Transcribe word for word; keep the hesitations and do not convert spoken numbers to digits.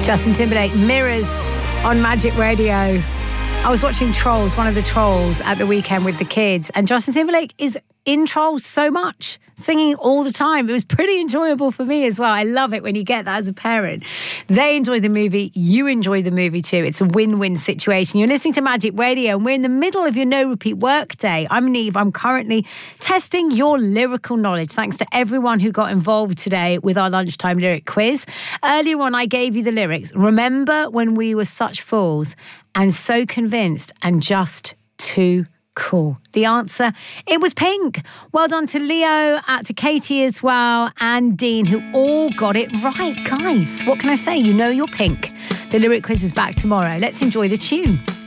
Justin Timberlake, Mirrors on Magic Radio. I was watching Trolls, one of the Trolls, at the weekend with the kids, and Justin Timberlake is in Trolls so much, singing all the time. It was pretty enjoyable for me as well. I love it when you get that as a parent. They enjoy the movie, you enjoy the movie too. It's a win-win situation. You're listening to Magic Radio and we're in the middle of your no repeat work day. I'm Neve. I'm currently testing your lyrical knowledge. Thanks to everyone who got involved today with our lunchtime lyric quiz. Earlier on, I gave you the lyrics. Remember when we were such fools and so convinced and just too cool? The answer, it was Pink. Well done to Leo, uh, to Katie as well, and Dean, who all got it right. Guys, what can I say? You know you're Pink. The lyric quiz is back tomorrow. Let's enjoy the tune.